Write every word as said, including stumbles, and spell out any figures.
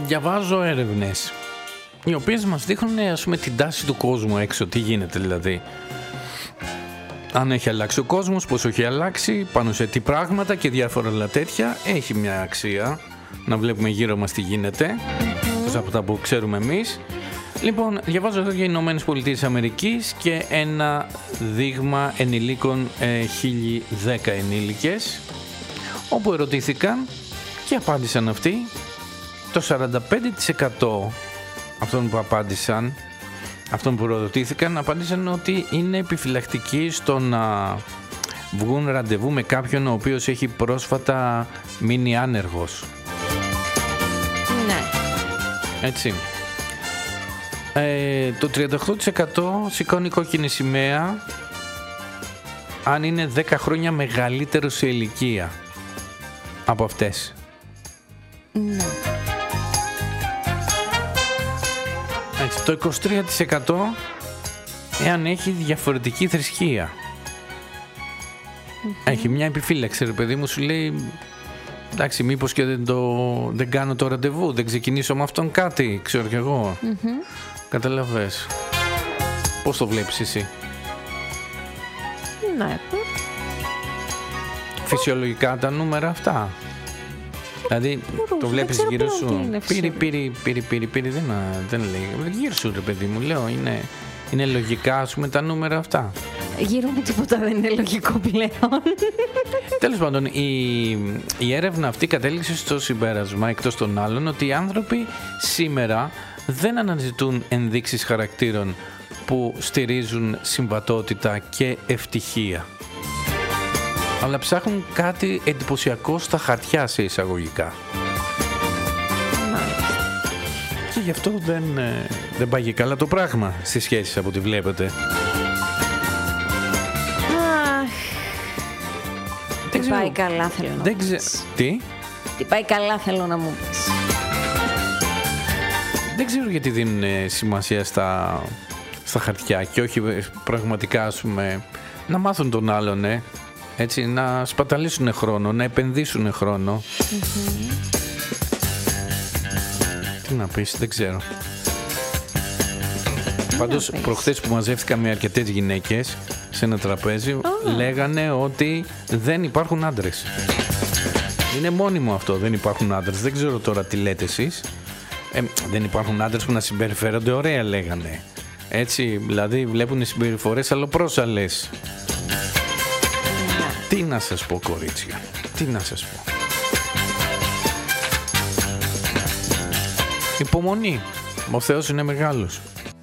διαβάζω έρευνες οι οποίες μας δείχνουν, ας πούμε, την τάση του κόσμου έξω, τι γίνεται δηλαδή. Αν έχει αλλάξει ο κόσμος, πώς έχει αλλάξει, πάνω σε τι πράγματα και διάφορα άλλα τέτοια. Έχει μια αξία να βλέπουμε γύρω μας τι γίνεται, mm-hmm. από τα που ξέρουμε εμείς. Λοιπόν, διαβάζω εδώ για οι Ηνωμένες Πολιτείες Αμερικής και ένα δείγμα ενηλίκων, ε, χίλια δέκα ενήλικες, όπου ερωτήθηκαν και απάντησαν αυτοί. Το σαράντα πέντε τοις εκατό αυτών που απάντησαν, αυτών που ρωτήθηκαν, απάντησαν ότι είναι επιφυλακτικοί στο να βγουν ραντεβού με κάποιον ο οποίος έχει πρόσφατα μείνει άνεργος. Ναι. Έτσι. Ε, το τριάντα οκτώ τοις εκατό σηκώνει κόκκινη σημαία αν είναι δέκα χρόνια μεγαλύτερο σε ηλικία από αυτές. Ναι. Έτσι, το είκοσι τρία τοις εκατό εάν έχει διαφορετική θρησκεία. Mm-hmm. Έχει μια επιφύλαξη, ρε παιδί μου, σου λέει εντάξει, μήπως και δεν, το, δεν κάνω το ραντεβού, δεν ξεκινήσω με αυτόν κάτι, ξέρω κι εγώ. Mm-hmm. Καταλαβες. Πώς το βλέπεις εσύ? Ναι. Φυσιολογικά τα νούμερα αυτά. Δηλαδή μπορούσε, το βλέπεις γύρω σου. Πήρε, πήρε, πήρε, πήρε, πήρε, δεν, δεν λέει. Γύρω σου, ρε παιδί μου, λέω, είναι, είναι λογικά, ας πούμε, τα νούμερα αυτά. Γύρω μου τίποτα δεν είναι λογικό πλέον. Τέλος πάντων, η, η έρευνα αυτή κατέληξε στο συμπέρασμα, εκτός των άλλων, ότι οι άνθρωποι σήμερα δεν αναζητούν ενδείξεις χαρακτήρων που στηρίζουν συμβατότητα και ευτυχία, αλλά ψάχνουν κάτι εντυπωσιακό στα χαρτιά, σε εισαγωγικά. Και γι' αυτό δεν, δεν πάει καλά το πράγμα στις σχέσεις, από ό,τι βλέπετε. Αχ, τι πάει καλά, θέλω να δεν μου ξε... πεις. Τι? Τι πάει καλά, θέλω να μου πεις. Δεν ξέρω γιατί δίνουν σημασία στα, στα χαρτιά και όχι πραγματικά, ας πούμε, να μάθουν τον άλλον, ε. Έτσι, να σπαταλήσουν χρόνο, να επενδύσουν χρόνο. Mm-hmm. Τι να πεις, δεν ξέρω. Πάντως, προχθές που μαζεύτηκα με αρκετές γυναίκες σε ένα τραπέζι, oh. λέγανε ότι δεν υπάρχουν άντρες. Είναι μόνιμο αυτό, δεν υπάρχουν άντρες. Δεν ξέρω τώρα τι λέτε εσείς. Ε, δεν υπάρχουν άντρες που να συμπεριφέρονται ωραία, λέγανε. Έτσι, δηλαδή βλέπουν οι συμπεριφορές αλλοπρόσαλλες. Τι να σας πω, κορίτσια, τι να σας πω. Υπομονή, ο Θεός είναι μεγάλος.